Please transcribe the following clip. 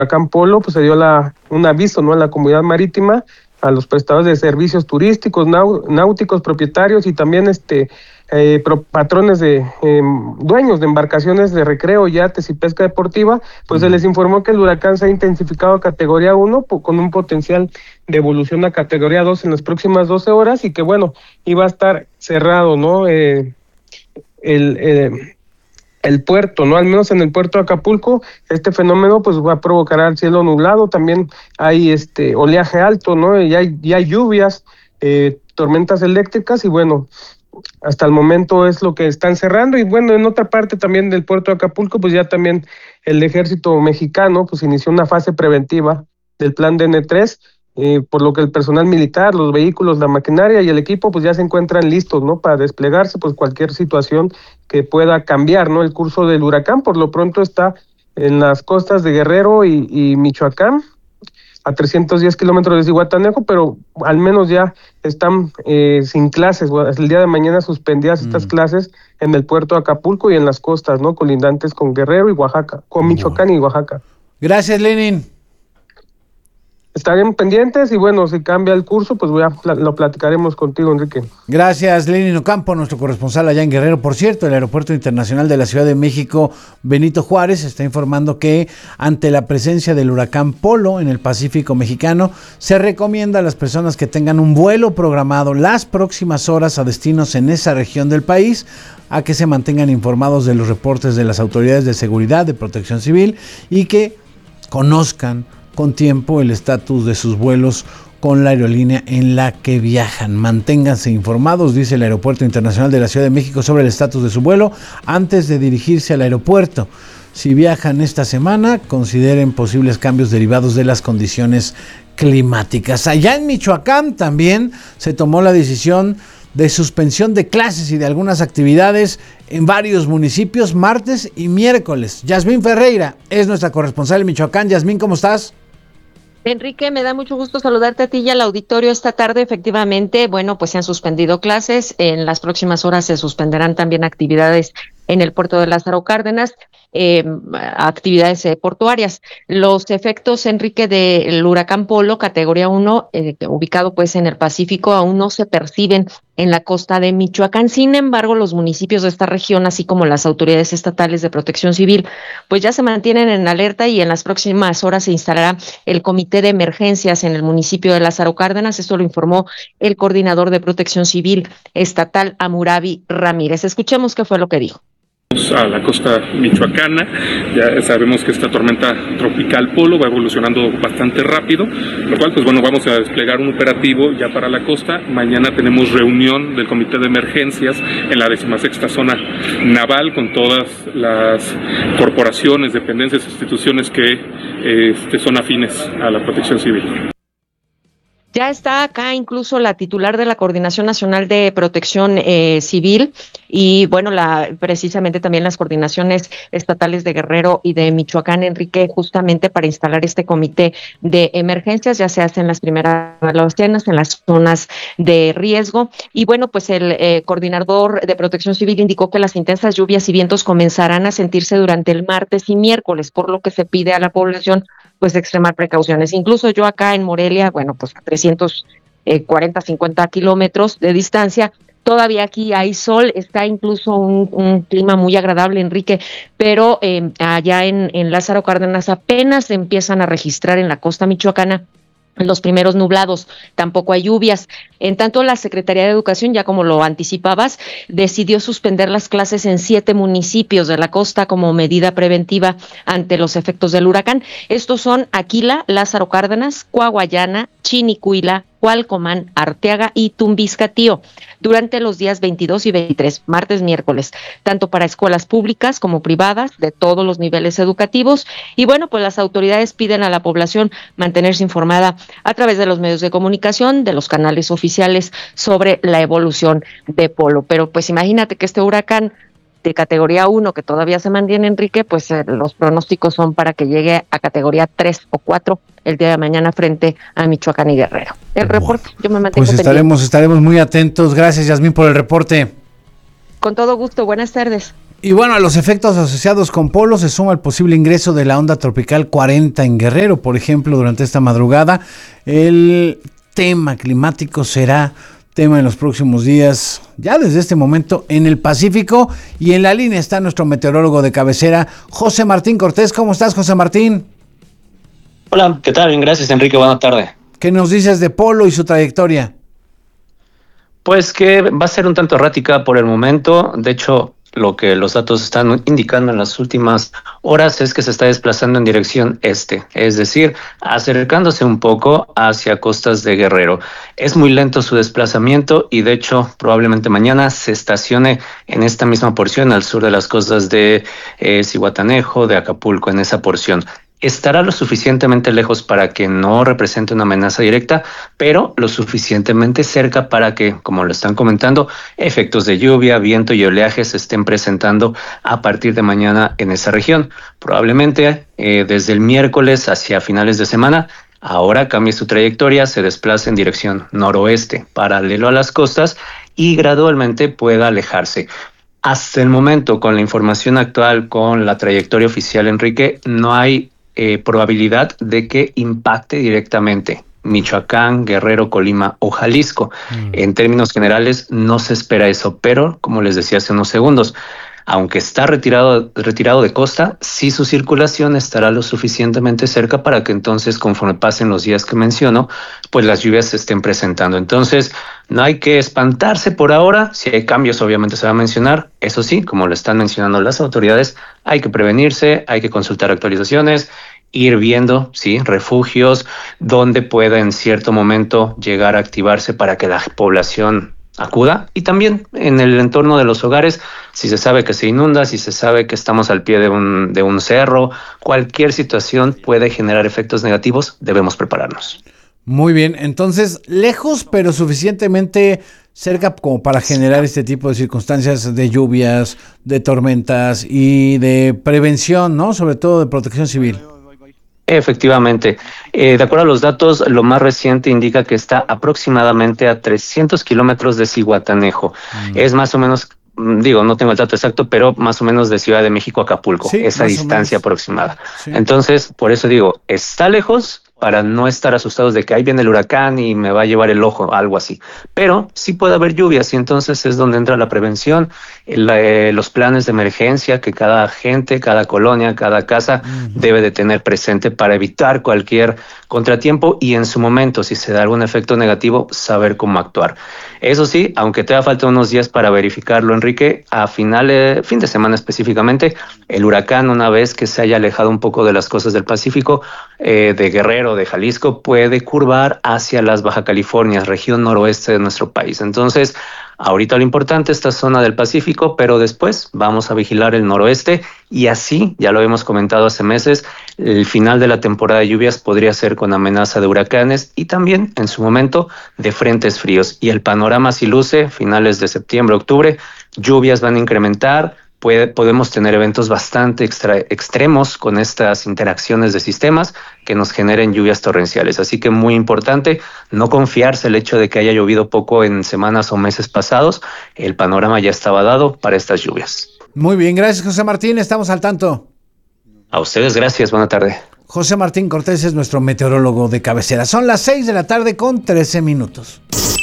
huracán Polo, pues se dio un aviso, ¿no?, a la comunidad marítima, a los prestadores de servicios turísticos, náuticos, propietarios y también patrones de dueños de embarcaciones de recreo, yates y pesca deportiva, pues se les informó que el huracán se ha intensificado a categoría 1 con un potencial de evolución a categoría 2 en las próximas 12 horas y que bueno, iba a estar cerrado, ¿no?, el puerto, ¿no? Al menos en el puerto de Acapulco, este fenómeno pues va a provocar el cielo nublado, también hay oleaje alto, ¿no? Y hay lluvias, tormentas eléctricas y bueno, hasta el momento es lo que están cerrando. Y bueno, en otra parte también del puerto de Acapulco, pues ya también el ejército mexicano pues inició una fase preventiva del plan DN3, por lo que el personal militar, los vehículos, la maquinaria y el equipo pues ya se encuentran listos, ¿no?, para desplegarse pues cualquier situación que pueda cambiar, ¿no?, el curso del huracán. Por lo pronto está en las costas de Guerrero y Michoacán, a 310 kilómetros de Zihuatanejo, pero al menos ya están sin clases. El día de mañana suspendidas estas clases en el puerto de Acapulco y en las costas, ¿no?, colindantes con Guerrero y Oaxaca, con Michoacán y Oaxaca. Gracias, Lenin. Estaremos pendientes y bueno, si cambia el curso, pues lo platicaremos contigo, Enrique. Gracias, Lenin Ocampo, nuestro corresponsal allá en Guerrero. Por cierto, el Aeropuerto Internacional de la Ciudad de México, Benito Juárez, está informando que ante la presencia del huracán Polo en el Pacífico mexicano, se recomienda a las personas que tengan un vuelo programado las próximas horas a destinos en esa región del país, a que se mantengan informados de los reportes de las autoridades de seguridad, de protección civil y que conozcan con tiempo el estatus de sus vuelos con la aerolínea en la que viajan. Manténganse informados, dice el Aeropuerto Internacional de la Ciudad de México, sobre el estatus de su vuelo antes de dirigirse al aeropuerto. Si viajan esta semana, consideren posibles cambios derivados de las condiciones climáticas. Allá en Michoacán también se tomó la decisión de suspensión de clases y de algunas actividades en varios municipios, martes y miércoles. Yasmín Ferreira es nuestra corresponsal en Michoacán. Yasmín, ¿cómo estás? Enrique, me da mucho gusto saludarte a ti y al auditorio esta tarde. Efectivamente, bueno, pues se han suspendido clases. En las próximas horas se suspenderán también actividades en el puerto de Lázaro Cárdenas, actividades portuarias. Los efectos, Enrique, del huracán Polo, categoría 1, ubicado pues en el Pacífico, aún no se perciben en la costa de Michoacán. Sin embargo, los municipios de esta región, así como las autoridades estatales de protección civil, pues ya se mantienen en alerta y en las próximas horas se instalará el comité de emergencias en el municipio de Lázaro Cárdenas. Esto lo informó el coordinador de protección civil estatal, Amurabi Ramírez. Escuchemos qué fue lo que dijo. A la costa michoacana, ya sabemos que esta tormenta tropical Polo va evolucionando bastante rápido, lo cual pues bueno, vamos a desplegar un operativo ya para la costa. Mañana tenemos reunión del comité de emergencias en la 16ª zona naval con todas las corporaciones, dependencias, instituciones que son afines a la protección civil. Ya está acá incluso la titular de la Coordinación Nacional de Protección Civil y bueno, precisamente también las coordinaciones estatales de Guerrero y de Michoacán, Enrique, justamente para instalar este comité de emergencias. Ya se hacen las primeras evaluaciones en las zonas de riesgo y bueno, pues el coordinador de Protección Civil indicó que las intensas lluvias y vientos comenzarán a sentirse durante el martes y miércoles, por lo que se pide a la población pues extremar precauciones. Incluso yo acá en Morelia, bueno, pues a 350 kilómetros de distancia, todavía aquí hay sol, está incluso un clima muy agradable, Enrique, pero allá en Lázaro Cárdenas apenas se empiezan a registrar en la costa michoacana los primeros nublados, tampoco hay lluvias. En tanto, la Secretaría de Educación, ya como lo anticipabas, decidió suspender las clases en 7 municipios de la costa como medida preventiva ante los efectos del huracán. Estos son Aquila, Lázaro Cárdenas, Coahuayana, Chinicuila, Cualcomán, Arteaga y Tumbiscatío, durante los días 22 y 23, martes, miércoles, tanto para escuelas públicas como privadas de todos los niveles educativos. Y bueno, pues las autoridades piden a la población mantenerse informada a través de los medios de comunicación, de los canales oficiales sobre la evolución de Polo. Pero pues imagínate que este huracán de categoría 1, que todavía se mantiene, Enrique, pues los pronósticos son para que llegue a categoría 3 o 4 el día de mañana frente a Michoacán y Guerrero. El reporte, yo me mantengo pues estaremos muy atentos. Gracias, Yasmín, por el reporte. Con todo gusto, buenas tardes. Y bueno, a los efectos asociados con Polo se suma el posible ingreso de la onda tropical 40 en Guerrero. Por ejemplo, durante esta madrugada, el tema climático será tema en los próximos días, ya desde este momento, en el Pacífico. Y en la línea está nuestro meteorólogo de cabecera, José Martín Cortés. ¿Cómo estás, José Martín? Hola, ¿qué tal? Bien, gracias, Enrique. Buenas tardes. ¿Qué nos dices de Polo y su trayectoria? Pues que va a ser un tanto errática por el momento. De hecho, lo que los datos están indicando en las últimas horas es que se está desplazando en dirección este, es decir, acercándose un poco hacia costas de Guerrero. Es muy lento su desplazamiento y de hecho probablemente mañana se estacione en esta misma porción al sur de las costas de Zihuatanejo, de Acapulco, en esa porción. Estará lo suficientemente lejos para que no represente una amenaza directa, pero lo suficientemente cerca para que, como lo están comentando, efectos de lluvia, viento y oleaje se estén presentando a partir de mañana en esa región. Probablemente desde el miércoles hacia finales de semana, ahora cambie su trayectoria, se desplace en dirección noroeste, paralelo a las costas, y gradualmente pueda alejarse. Hasta el momento, con la información actual, con la trayectoria oficial, Enrique, no hay probabilidad de que impacte directamente Michoacán, Guerrero, Colima o Jalisco. En términos generales no se espera eso, pero como les decía hace unos segundos, aunque está retirado de costa, sí su circulación estará lo suficientemente cerca para que entonces, conforme pasen los días que menciono, pues las lluvias se estén presentando. Entonces, no hay que espantarse por ahora. Si hay cambios, obviamente se va a mencionar. Eso sí, como lo están mencionando las autoridades, hay que prevenirse, hay que consultar actualizaciones, ir viendo, sí, refugios donde pueda en cierto momento llegar a activarse para que la población acuda, y también en el entorno de los hogares, si se sabe que se inunda, si se sabe que estamos al pie de un cerro, cualquier situación puede generar efectos negativos, debemos prepararnos. Muy bien, entonces lejos pero suficientemente cerca como para generar este tipo de circunstancias de lluvias, de tormentas y de prevención, ¿no? Sobre todo de protección civil. Efectivamente, de acuerdo a los datos, lo más reciente indica que está aproximadamente a 300 kilómetros de Zihuatanejo. Es más o menos, digo, no tengo el dato exacto, pero más o menos de Ciudad de México a Acapulco, sí, esa distancia aproximada. Sí. Entonces, por eso digo, está lejos, para no estar asustados de que ahí viene el huracán y me va a llevar el ojo, algo así. Pero sí puede haber lluvias y entonces es donde entra la prevención, los planes de emergencia que cada gente, cada colonia, cada casa debe de tener presente para evitar cualquier contratiempo y en su momento, si se da algún efecto negativo, saber cómo actuar. Eso sí, aunque te falta unos días para verificarlo, Enrique, a fin de semana específicamente, el huracán, una vez que se haya alejado un poco de las costas del Pacífico, de Guerrero, de Jalisco, puede curvar hacia las Baja Californias, región noroeste de nuestro país. Entonces, ahorita lo importante es esta zona del Pacífico, pero después vamos a vigilar el noroeste y así, ya lo hemos comentado hace meses, el final de la temporada de lluvias podría ser con amenaza de huracanes y también en su momento de frentes fríos. Y el panorama si luce, finales de septiembre, octubre, lluvias van a incrementar. Podemos tener eventos bastante extremos con estas interacciones de sistemas que nos generen lluvias torrenciales. Así que muy importante no confiarse el hecho de que haya llovido poco en semanas o meses pasados. El panorama ya estaba dado para estas lluvias. Muy bien, gracias José Martín, estamos al tanto. A ustedes gracias, buena tarde. José Martín Cortés es nuestro meteorólogo de cabecera. Son las 6 de la tarde con 13 minutos.